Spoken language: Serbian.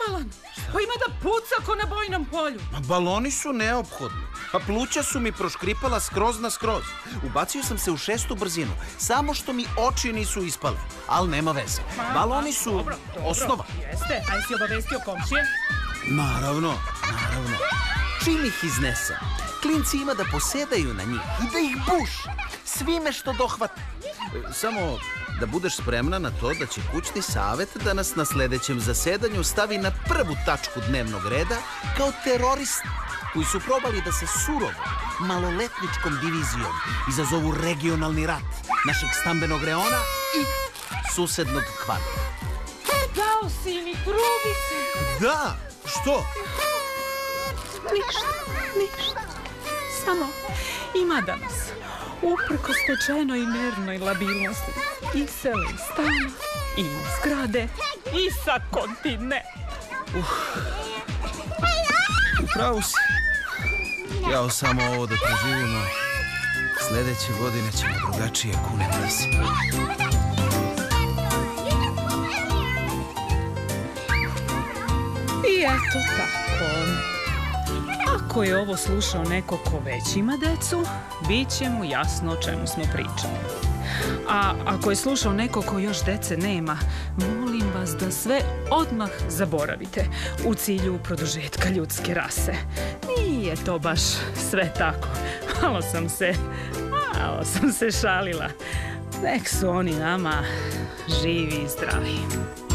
normalan. Pa ima da puca ko na bojnom polju. Baloni su neophodni. Pa pluća su mi proškripala skroz na skroz. Ubacio sam se u 6. brzinu. Samo što mi oči nisu ispale. Ali nema veze. Baloni su osnova. Jeste, a jesi obavestio komšije? Naravno. Čim ih iznesem, klinci ima da posedaju na njih i da ih buši svime što dohvate. Samo da budeš spremna na to da će kućni savet da nas na sledećem zasedanju stavi na prvu tačku dnevnog reda kao teroristi koji su probali da se surovo, maloletničkom divizijom izazovu regionalni rat našeg stambenog reona i susednog kvarta. Dao si mi trubice. Da, što? Ništa. Samo ima da nas, uprko stečenoj nernoj labilnosti, isele iz stana, i iz zgrade, i sa kontinenta. Upravo si. Jao samo ovo da preživimo. Sledeće godine ćemo drugačije kuneti se. I eto tako. Ako je ovo slušao neko ko već ima decu, bit će mu jasno o čemu smo pričali. A ako je slušao neko ko još dece nema, molim vas da sve odmah zaboravite u cilju produžetka ljudske rase. Nije to baš sve tako. Malo sam se šalila. Nek su oni nama živi i zdravi.